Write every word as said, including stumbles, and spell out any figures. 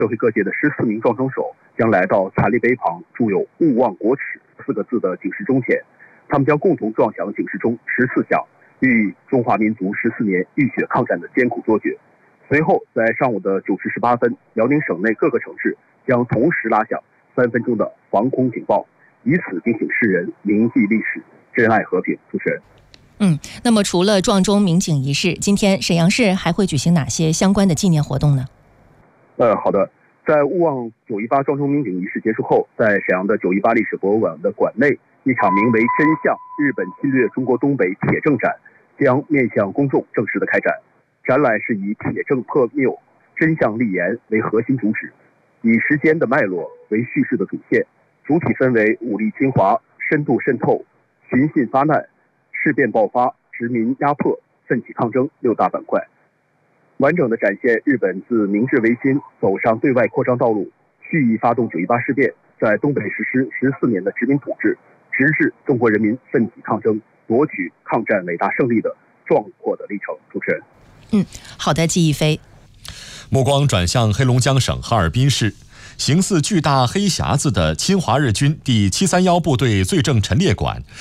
社会各界的十四名壮中手将来到残立碑旁铸有“勿忘国耻”四个字的警示钟前，他们将共同撞响警示钟十四响，与中华民族十四年浴血抗战的艰苦卓绝。随后，在上午的九时十八分，辽宁省内各个城市将同时拉响三分钟的防空警报，以此警醒世人铭记历史，珍爱和平。主持人。 嗯，那么除了撞钟鸣警仪式，今天沈阳市还会举行哪些相关的纪念活动呢？ 呃，好的，在勿忘九一八撞钟鸣警仪式结束后，在沈阳的九一八历史博物馆的馆内，一场名为“真相：日本侵略中国东北铁证展”将面向公众正式的开展。展览是以铁证破谬、真相立言为核心主旨，以时间的脉络为叙事的主线，主体分为武力侵华、深度渗透、寻衅发难、事变爆发、殖民压迫、奋起抗争六大板块，完整的展现日本自明治维新走上对外扩张道路，蓄意发动九一八事变，在东北实施十四年的殖民统治，直至中国人民奋起抗争、夺取抗战伟大胜利的壮阔的历程。主持人。 嗯，好的，季一飞。 目光转向黑龙江省哈尔滨市，形似巨大黑匣子的侵华日军第七三一部队罪证陈列馆